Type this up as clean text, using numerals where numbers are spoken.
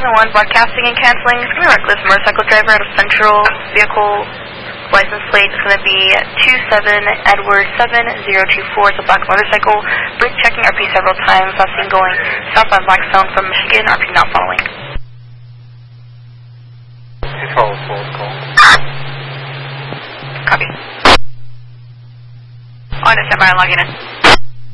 1, broadcasting and canceling. It's going to be reckless motorcycle driver out of Central. Vehicle license plate is going to be 27 Edward 7024. It's a black motorcycle. Bridge checking RP several times. Last seen going southbound Blackstone from Michigan. RP not following. He follows forward call. Copy. On to standby, logging in.